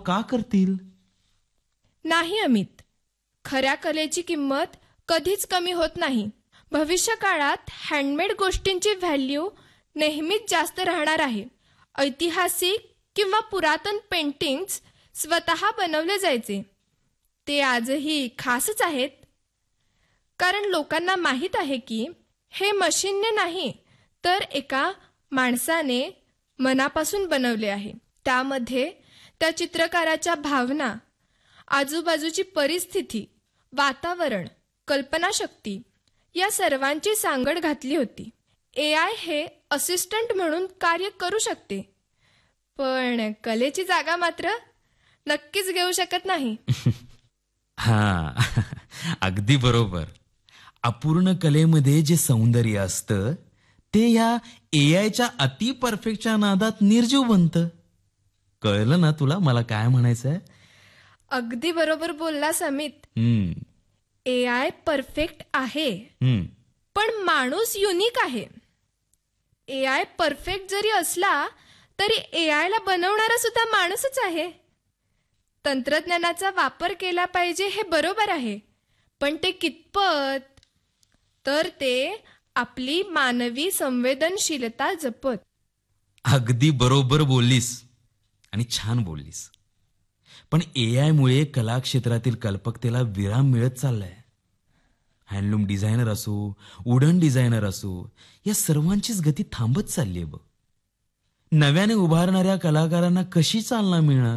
का करतील? नाही अमित, खऱ्या कलेची किंमत कधीच कमी होत नाही. भविष्य काळात हँडमेड गोष्टींची व्हॅल्यू नेहमीच जास्त राहणार आहे. ऐतिहासिक किंवा पुरातन पेंटिंग्स स्वतः बनवले जायचे, ते आजही खासच आहेत. कारण लोकांना माहीत आहे की हे मशीनने नाही तर एका माणसाने मनापासून बनवले आहे. त्यामध्ये त्या चित्रकाराच्या भावना, आजूबाजूची परिस्थिती, वातावरण, कल्पनाशक्ती या सर्वांची सांगड घातली होती. AI हे असिस्टंट म्हणून कार्य करू शकते, पण कलेची जागा मात्र नक्कीच घेऊ शकत नाही. हा, अगदी बरोबर. अपूर्ण कलेमध्ये जे सौंदर्य असतं ते या AIच्या अति परफेक्टच्या नादात निर्जीव बनतं. कळलं ना तुला मला काय म्हणायचंय? अगदी बरोबर बोललास अमित. AI परफेक्ट आहे, पण माणूस युनिक आहे. AI परफेक्ट जरी असला तरी AIला बनवणारा सुद्धा माणूसच आहे. तंत्रज्ञानाचा वापर केला पाहिजे हे बरोबर आहे, पण ते कितपत? तर ते आपली मानवी संवेदनशीलता जपत. अगदी बरोबर बोललीस आणि छान बोललीस. पण AIमुळे कला क्षेत्रातील कल्पकतेला विराम मिळत चाललाय. हँडलूम डिझायनर असो, वुडन डिझायनर असो, या सर्वांचीच गती थांबत चालली आहे बघ. नव्याने उभारणाऱ्या कलाकारांना कशी चालना मिळणार?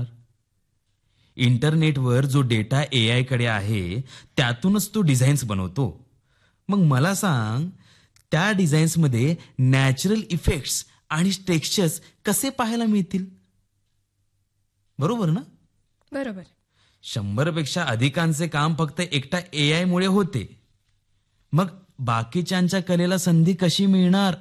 इंटरनेटवर जो डेटा AIकडे आहे त्यातूनच तो डिझाईन्स बनवतो. मग मला सांग, त्या डिझाईन्समध्ये नॅचरल इफेक्ट्स आणि टेक्स्चर्स कसे पाहायला मिळतील? बरोबर ना? बरोबर. 100 पेक्षा अधिकांचे काम फक्त एकटा AIमुळे होते. मग बाकीच्यांच्या कलेला संधी कशी मिळणार?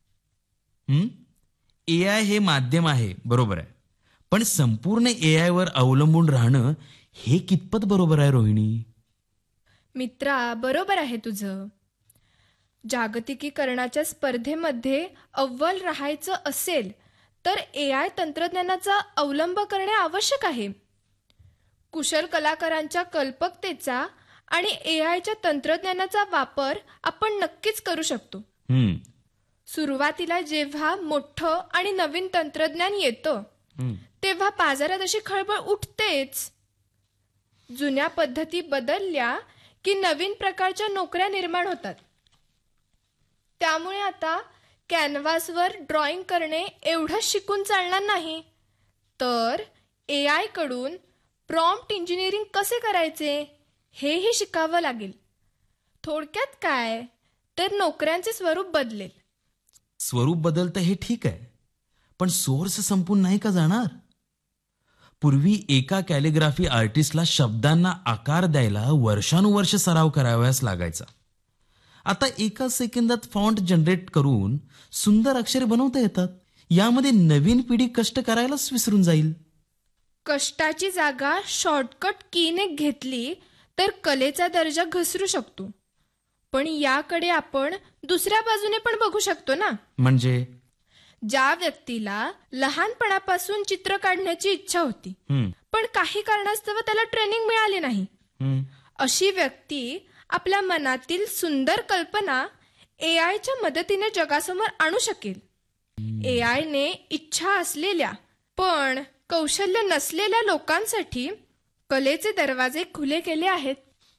AI हे माध्यम आहे, बरोबर आहे, पण संपूर्ण AIवर अवलंबून राहणं हे कितपत बरोबर आहे रोहिणी? मित्रा, बरोबर आहे तुझं. जागतिकीकरणाच्या स्पर्धेमध्ये अव्वल राहायचं असेल तर AI तंत्रज्ञानाचा अवलंब करणे आवश्यक आहे. कुशल कलाकारांच्या कल्पकतेचा आणि AIच्या तंत्रज्ञानाचा वापर आपण नक्कीच करू शकतो. सुरुवातीला जेव्हा मोठं आणि नवीन तंत्रज्ञान येतं तेव्हा बाजारात अशी खळबळ उठतेच. जुन्या पद्धती बदलल्या की नवीन प्रकारच्या नोकऱ्या निर्माण होतात. त्यामुळे आता कॅनव्हासवर ड्रॉइंग करणे एवढं शिकून चालणार नाही, तर AI कडून प्रॉम्प्ट इंजिनिअरिंग कसे करायचे हेही शिकावं लागेल. थोडक्यात काय तर नोकऱ्यांचे स्वरूप बदलेल. स्वरूप बदलतं हे ठीक आहे, पण सोर्स संपून नाही का जाणार? पूर्वी एका कॅलिग्राफी आर्टिस्टला शब्दांना आकार द्यायला वर्षानुवर्ष सराव करावयास लागायचा. आता एका सेकंदात फॉन्ट जनरेट करून सुंदर अक्षरे बनवता येतात. यामध्ये नवीन पिढी कष्ट करायलाच विसरून जाईल. कष्टाची जागा शॉर्टकट कीने घेतली तर कलेचा दर्जा घसरू शकतो. पण याकडे आपण दुसऱ्या बाजूने पण बघू शकतो ना. म्हणजे ज्या व्यक्तीला लहानपणापासून चित्र काढण्याची इच्छा होती, पण काही कारणास्तव त्याला ट्रेनिंग मिळाली नाही, अशी व्यक्ती आपल्या मनातील सुंदर कल्पना AIच्या मदतीने जगासमोर आणू शकेल. AIने इच्छा असलेल्या पण कौशल्य नसलेल्या लोकांसाठी कलेचे दरवाजे खुले केले आहेत.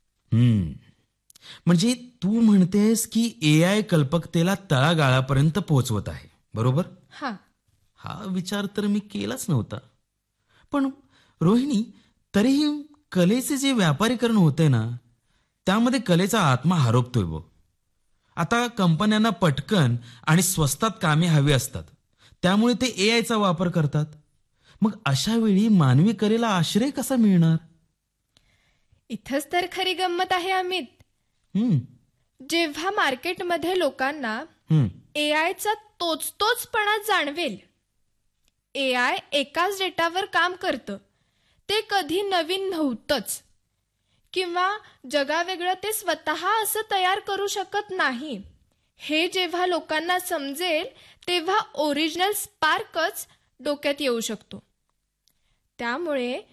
म्हणजे तू म्हणतेस की AI कल्पकतेला तळागाळापर्यंत पोहोचवत आहे, बरोबर? हा विचार तर मी केलाच नव्हता. पण रोहिणी, तरीही कलेचे जे व्यापारीकरण होते ना, त्यामध्ये कलेचा आत्मा हरपतोय बघ. आता कंपन्यांना पटकन आणि स्वस्तात कामे हवी असतात, त्यामुळे ते AIचा वापर करतात. मग अशा वेळी मानवी कलेला आश्रय कसा मिळणार? इथंच तर खरी गंमत आहे अमित. जेव्हा मार्केटमध्ये लोकांना AIचा तोचपणा जाणवेल, AI एकाच डेटावर काम करतं, ते कधी नवीन नव्हतंच, किंवा जगावेगळं ते स्वतः असं तयार करू शकत नाही, हे जेव्हा लोकांना समजेल तेव्हा ओरिजिनल स्पार्कच डोक्यात येऊ शकतो. त्यामुळे